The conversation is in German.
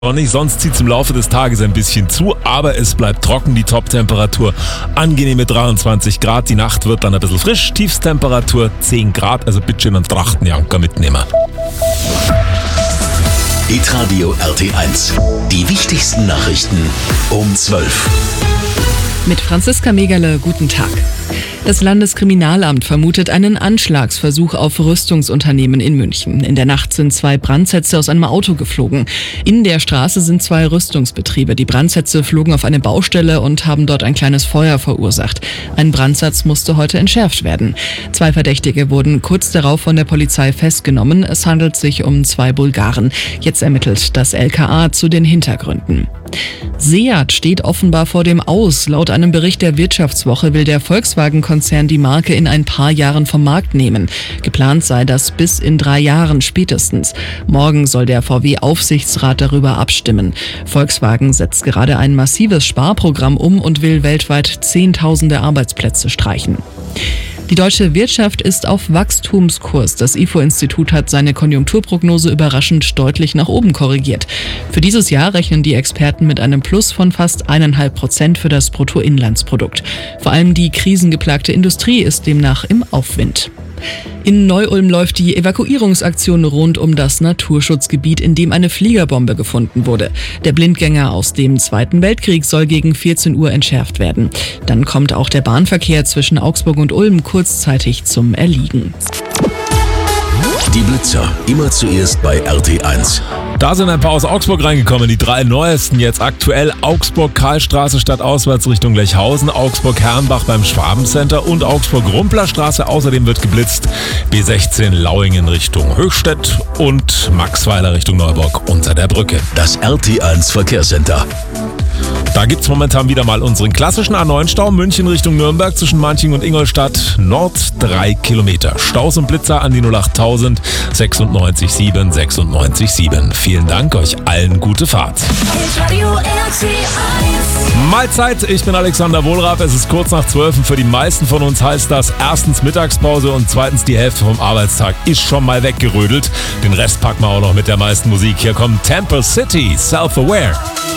Sonnig, sonst zieht es im Laufe des Tages ein bisschen zu, aber es bleibt trocken, die Top-Temperatur angenehme 23 Grad, die Nacht wird dann ein bisschen frisch, Tiefstemperatur 10 Grad, also bitte schön einen Trachtenjanker mitnehmen. Hitradio RT1, die wichtigsten Nachrichten um 12. Mit Franziska Megerle, guten Tag. Das Landeskriminalamt vermutet einen Anschlagsversuch auf Rüstungsunternehmen in München. In der Nacht sind 2 Brandsätze aus einem Auto geflogen. In der Straße sind 2 Rüstungsbetriebe. Die Brandsätze flogen auf eine Baustelle und haben dort ein kleines Feuer verursacht. Ein Brandsatz musste heute entschärft werden. 2 Verdächtige wurden kurz darauf von der Polizei festgenommen. Es handelt sich um 2 Bulgaren. Jetzt ermittelt das LKA zu den Hintergründen. Seat steht offenbar vor dem Aus. Laut einem Bericht der Wirtschaftswoche will der Volkswagen-Konzern die Marke in ein paar Jahren vom Markt nehmen. Geplant sei das bis in 3 Jahren spätestens. Morgen soll der VW-Aufsichtsrat darüber abstimmen. Volkswagen setzt gerade ein massives Sparprogramm um und will weltweit Zehntausende Arbeitsplätze streichen. Die deutsche Wirtschaft ist auf Wachstumskurs. Das IFO-Institut hat seine Konjunkturprognose überraschend deutlich nach oben korrigiert. Für dieses Jahr rechnen die Experten mit einem Plus von fast 1,5% für das Bruttoinlandsprodukt. Vor allem die krisengeplagte Industrie ist demnach im Aufwind. In Neu-Ulm läuft die Evakuierungsaktion rund um das Naturschutzgebiet, in dem eine Fliegerbombe gefunden wurde. Der Blindgänger aus dem Zweiten Weltkrieg soll gegen 14 Uhr entschärft werden. Dann kommt auch der Bahnverkehr zwischen Augsburg und Ulm kurzzeitig zum Erliegen. Die Blitzer, immer zuerst bei RT1. Da sind ein paar aus Augsburg reingekommen, die 3 neuesten jetzt aktuell: Augsburg-Karlstraße stadtauswärts Richtung Lechhausen, Augsburg-Herrenbach beim Schwabencenter und Augsburg-Rumplerstraße. Außerdem wird geblitzt B16 Lauingen Richtung Höchstädt und Maxweiler Richtung Neuburg unter der Brücke. Das RT1 Verkehrscenter. Da gibt's momentan wieder mal unseren klassischen A9-Stau, München Richtung Nürnberg zwischen Manching und Ingolstadt, Nord 3 Kilometer. Staus und Blitzer an die 08000 96 7 96 7. Vielen Dank, euch allen gute Fahrt. Mahlzeit, ich bin Alexander Wohlraff, es ist kurz nach 12 und für die meisten von uns heißt das erstens Mittagspause und zweitens die Hälfte vom Arbeitstag ist schon mal weggerödelt. Den Rest packen wir auch noch mit der meisten Musik. Hier kommt Temple City, Self-Aware.